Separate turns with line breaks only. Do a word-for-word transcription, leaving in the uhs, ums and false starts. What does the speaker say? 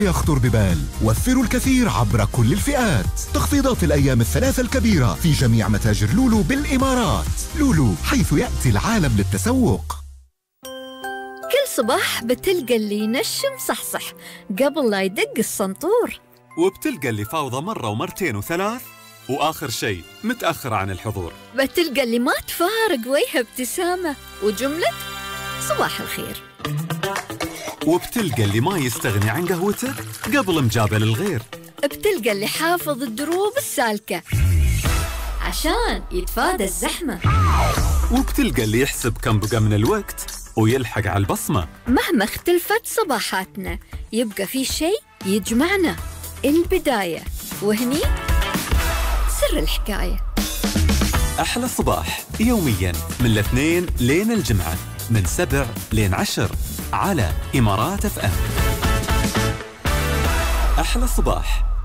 يخطر ببال. وفروا الكثير عبر كل الفئات. تخفيضات الأيام الثلاثة الكبيرة في جميع متاجر لولو بالإمارات. لولو، حيث يأتي العالم للتسوق.
كل صباح بتلقى اللي ينشم صحصح قبل لا يدق السنطور،
وبتلقى اللي فاوضة مرة ومرتين وثلاث، وآخر شيء متأخر عن الحضور.
بتلقى اللي ما تفارق وجهه ابتسامة وجملة صباح الخير،
وبتلقى اللي ما يستغني عن قهوته قبل مجابل الغير.
بتلقى اللي حافظ الدروب السالكة عشان يتفادى الزحمة،
وبتلقى اللي يحسب كم بقى من الوقت ويلحق على البصمة.
مهما اختلفت صباحاتنا يبقى في شيء يجمعنا، البداية، وهني سر الحكاية.
أحلى صباح يومياً من الاثنين لين الجمعة من سبع لين عشر على إمارات اف ام. أحلى صباح